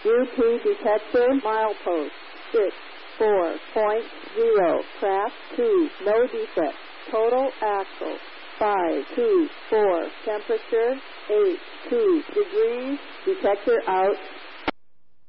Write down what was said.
UT detector milepost 64.0, craft 2, no defect. Total axle 524, temperature 82 degrees, detector out.